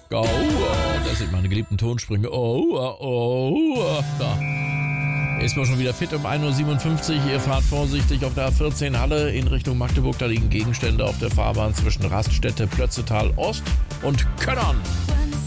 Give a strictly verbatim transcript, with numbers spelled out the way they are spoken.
Oh, oh, das sind meine geliebten Tonsprünge. Oh, oh, oh. Da ist man schon wieder fit um ein Uhr siebenundfünfzig. Ihr fahrt vorsichtig auf der A vierzehn Halle in Richtung Magdeburg. Da liegen Gegenstände auf der Fahrbahn zwischen Raststätte, Plötzetal Ost und Könnern.